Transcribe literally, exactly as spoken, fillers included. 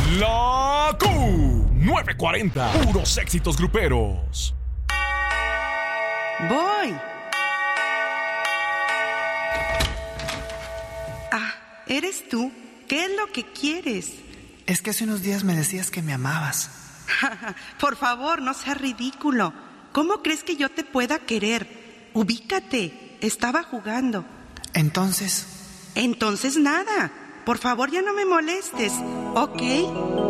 La Q novecientos cuarenta, puros éxitos gruperos. Voy. Ah, ¿eres tú? ¿Qué es lo que quieres? Es que hace unos días me decías que me amabas. Por favor, no seas ridículo. ¿Cómo crees que yo te pueda querer? Ubícate. Estaba jugando. Entonces... Entonces nada. Por favor, ya no me molestes, ¿ok?